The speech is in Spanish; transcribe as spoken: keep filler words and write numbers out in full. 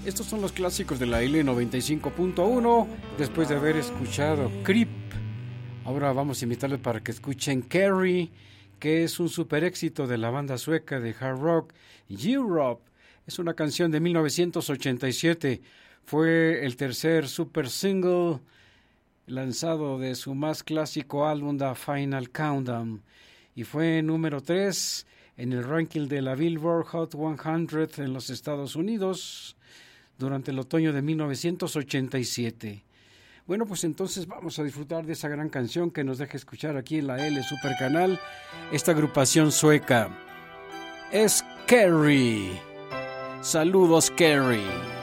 Estos son los clásicos de la L noventa y cinco punto uno. Después de haber escuchado Creep, ahora vamos a invitarles para que escuchen Carrie, que es un super éxito de la banda sueca de hard rock Europe. Es una canción de mil novecientos ochenta y siete. Fue el tercer super single lanzado de su más clásico álbum The Final Countdown y fue número tres en el ranking de la Billboard Hot cien en los Estados Unidos durante el otoño de mil novecientos ochenta y siete. Bueno, pues entonces vamos a disfrutar de esa gran canción que nos deja escuchar aquí en la L Super Canal. Esta agrupación sueca es Carrie. Saludos, Carrie.